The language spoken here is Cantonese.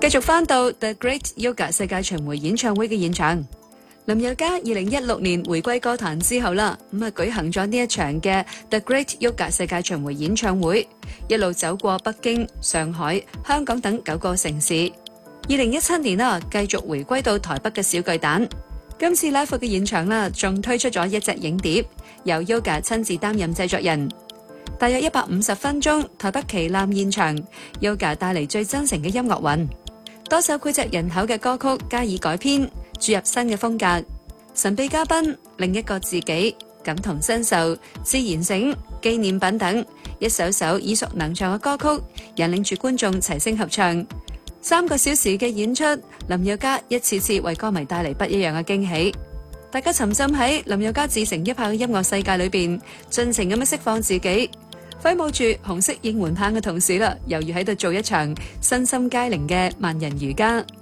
繼續翻到 The Great Yoga 世界巡迴演唱會嘅現場，林宥嘉2016年回歸歌壇之後啦，舉行咗呢一場嘅 The Great Yoga 世界巡迴演唱會，一路走過北京、上海、香港等9個城市。2017年啦，繼續回歸到台北嘅小巨蛋。今次 live 嘅現場啦，仲推出咗一隻影碟，由 Yoga 親自擔任製作人。大約150分鐘，台北旗艦現場 ，Yoga 帶嚟最真誠嘅音樂韻。多首膾炙人口嘅歌曲加以改編，注入新嘅風格。神秘嘉賓、另一個自己、感同身受、自然醒、紀念品等，一首首耳熟能詳嘅歌曲，引領住觀眾齊聲合唱。3個小時嘅演出，林宥嘉一次次為歌迷帶嚟不一樣嘅驚喜。大家沉浸喺林宥嘉自成一派嘅音樂世界裏邊，盡情咁樣釋放自己。揮舞住紅色應援棒嘅同時啦，猶如喺度做一場身心皆靈嘅萬人瑜伽。